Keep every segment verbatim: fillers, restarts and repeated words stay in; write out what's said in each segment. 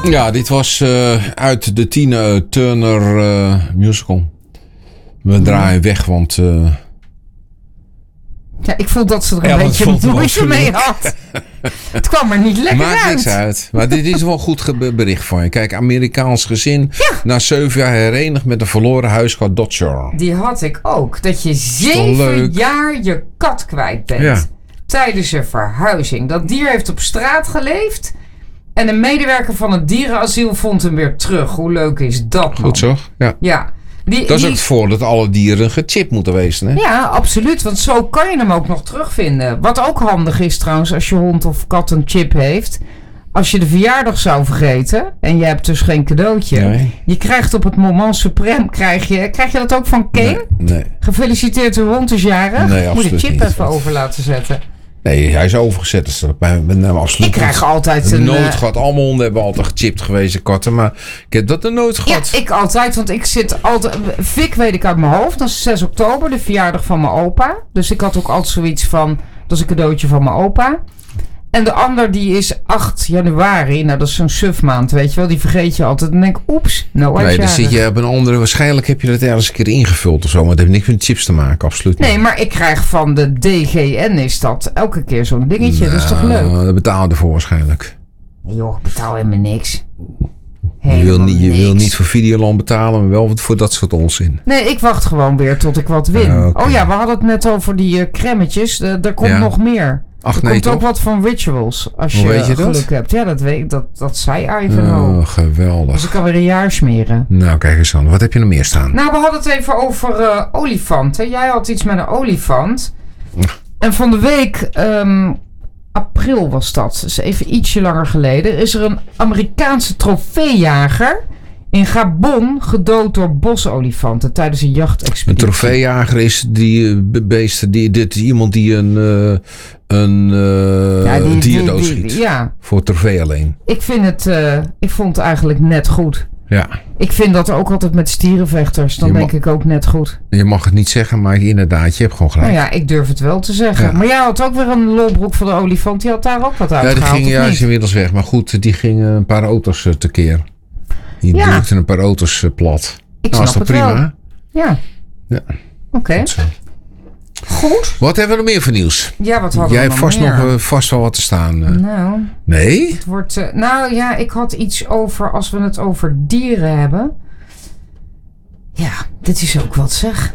Ja, dit was uh, uit de Tina Turner uh, musical. We draaien weg, want... Uh, ja, ik vond dat ze er een ja, beetje moeite mee had. Het kwam er niet lekker Maakt uit. Maakt niks uit. Maar dit is wel een goed bericht van je. Kijk, Amerikaans gezin. Ja. Na zeven jaar herenigd met een verloren huiskat Dodger. Die had ik ook. Dat je zeven jaar je kat kwijt bent. Ja. Tijdens een verhuizing. Dat dier heeft op straat geleefd. En een medewerker van het dierenasiel vond hem weer terug. Hoe leuk is dat, man? Goed zo. Ja. Ja. Die, dat is die, ook het voordeel dat alle dieren gechipt moeten wezen. Hè? Ja, absoluut. Want zo kan je hem ook nog terugvinden. Wat ook handig is trouwens als je hond of kat een chip heeft. Als je de verjaardag zou vergeten en je hebt dus geen cadeautje. Nee. Je krijgt op het moment suprême, krijg je, krijg je dat ook van Kane? Nee. nee. Gefeliciteerd, uw hond is jarig. Nee, moet je de chip niet. even over laten zetten. Nee, hij is overgezet. Dus dat bij, bij, nou, absoluut ik krijg altijd een... een... Nooit gehad. Allemaal honden hebben altijd gechipt geweest, katten. Maar ik heb dat er nooit gehad. Ja, ik altijd. Want ik zit altijd... Vic weet ik uit mijn hoofd. Dat is zes oktober, de verjaardag van mijn opa. Dus ik had ook altijd zoiets van... Dat is een cadeautje van mijn opa. En de ander die is acht januari. Nou, dat is zo'n sufmaand, weet je wel. Die vergeet je altijd. Dan denk ik, oeps, nou Nee, dan zit je op een andere... Waarschijnlijk heb je dat ergens een keer ingevuld of zo. Maar dat heeft niks met chips te maken, absoluut niet. Nee, maar ik krijg van de D G N is dat elke keer zo'n dingetje. Nou, dat is toch leuk? Dat betaal je ervoor waarschijnlijk. Nee joh, ik betaal helemaal niks. Je wil, niet, je wil niet voor Videoland betalen, maar wel voor dat soort onzin. Nee, ik wacht gewoon weer tot ik wat win. Uh, okay. Oh ja, we hadden het net over die uh, cremmetjes. Uh, er komt ja. nog meer. Ach, er nee, komt toch? ook wat van Rituals. Als Hoe je weet je geluk dat? hebt. Ja, dat, weet, dat, dat zei Ivanhoe. Oh, geweldig. Dus ik kan weer een jaar smeren. Nou, kijk eens aan. Wat heb je nog meer staan? Nou, we hadden het even over uh, olifanten. Jij had iets met een olifant. En van de week... Um, april was dat. Dus even ietsje langer geleden. Is er een Amerikaanse trofeejager... in Gabon gedood door bosolifanten tijdens een jachtexpeditie. Een trofeejager is die beesten, die, dit is iemand die een, uh, een uh, ja, die, dier doodschiet. Ja. Voor trofee alleen. Ik vind het, uh, ik vond het eigenlijk net goed. Ja. Ik vind dat ook altijd met stierenvechters. Dan je denk mag, ik ook net goed. Je mag het niet zeggen, maar inderdaad, je hebt gewoon gelijk. Nou ja, ik durf het wel te zeggen. Ja. Maar jij had ook weer een lolbroek van de olifant. Die had daar ook wat uit ja, die gehaald, ging juist inmiddels weg. Maar goed, die ging een paar auto's uh, tekeer. Die ja. drukte een paar auto's uh, plat. Ik nou, snap het prima, wel. Hè? Ja. Ja. Oké. Okay. Goed. Wat hebben we nog meer voor nieuws? Ja, wat hadden Jij we hebt vast meer? nog uh, vast wel wat te staan. Uh. Nou. Nee? Het wordt, uh, nou ja, ik had iets over, als we het over dieren hebben. Ja, dit is ook wat zeg.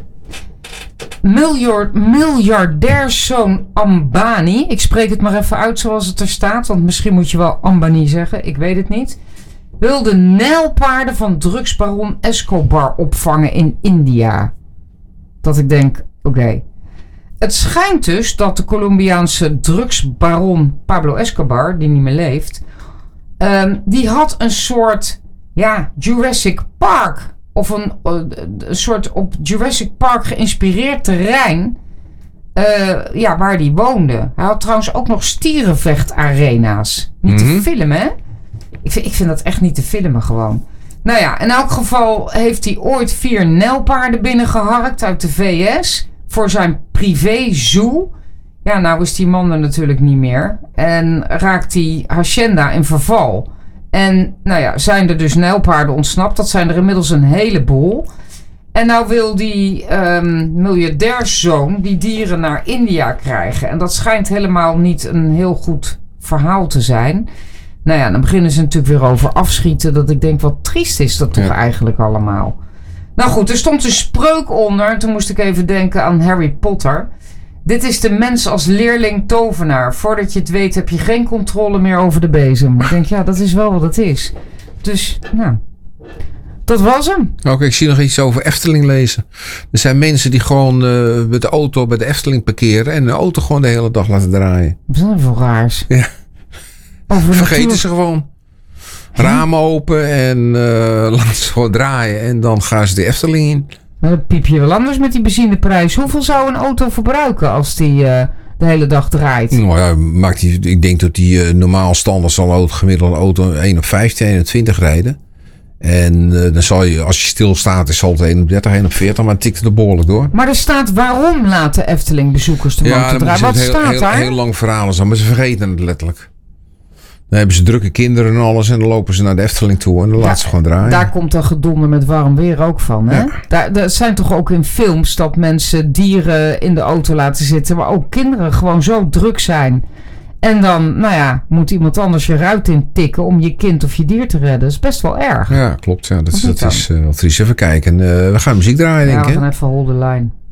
Miljard, miljardairszoon Ambani. Ik spreek het maar even uit zoals het er staat. Want misschien moet je wel Ambani zeggen. Ik weet het niet. Wil de nijlpaarden van drugsbaron Escobar opvangen in India. Dat ik denk, oké. Okay. Het schijnt dus dat de Colombiaanse drugsbaron Pablo Escobar, die niet meer leeft, um, die had een soort, ja, Jurassic Park. Of een, uh, een soort op Jurassic Park geïnspireerd terrein. Uh, ja, waar die woonde. Hij had trouwens ook nog stierenvechtarena's. Niet mm-hmm. te filmen, hè? Ik vind, ik vind dat echt niet te filmen gewoon. Nou ja, in elk geval heeft hij ooit vier nijlpaarden binnengeharkt uit de V S. Voor zijn privé zoo. Ja, nou is die man er natuurlijk niet meer. En raakt die hacienda in verval. En nou ja, zijn er dus nijlpaarden ontsnapt. Dat zijn er inmiddels een heleboel. En nou wil die um, miljardairszoon die dieren naar India krijgen. En dat schijnt helemaal niet een heel goed verhaal te zijn. Nou ja, dan beginnen ze natuurlijk weer over afschieten. Dat ik denk, wat triest is dat toch ja. eigenlijk allemaal. Nou goed, er stond een spreuk onder. Toen moest ik even denken aan Harry Potter. Dit is de mens als leerling tovenaar. Voordat je het weet heb je geen controle meer over de bezem. Ik denk, ja, dat is wel wat het is. Dus, nou, dat was hem. Oké, okay, ik zie nog iets over Efteling lezen. Er zijn mensen die gewoon uh, met de auto bij de Efteling parkeren. En de auto gewoon de hele dag laten draaien. Wat is dat voor raars? Ja. Vergeten natuur... ze gewoon. Ramen open en uh, laten ze gewoon draaien. En dan gaan ze de Efteling in. Maar dan piep je wel anders met die benzineprijs. Hoeveel zou een auto verbruiken als die uh, de hele dag draait? Nou ja, maakt die, ik denk dat die uh, normaal standaard zal een gemiddelde auto één op vijftien, één op twintig rijden. En uh, dan zal je, als je stilstaat, is zal het één op dertig, één op veertig, maar het tikt er behoorlijk door. Maar er staat waarom laten Efteling bezoekers de motor ja, draaien? Wat heel, staat heel, daar? Heel lang verhalen, maar ze vergeten het letterlijk. Dan hebben ze drukke kinderen en alles. En dan lopen ze naar de Efteling toe. En dan Ja, laten ze gewoon draaien. Daar komt een gedonder met warm weer ook van. Hè? Ja. Daar, daar zijn toch ook in films dat mensen dieren in de auto laten zitten. Maar ook kinderen gewoon zo druk zijn. En dan, nou ja, moet iemand anders je ruit intikken om je kind of je dier te redden. Dat is best wel erg. Ja, klopt. Ja, dat, Of is- niet dat is uh, wat triest. Even kijken. Uh, we gaan muziek draaien, Ja, denk we ik. gaan even hold the line.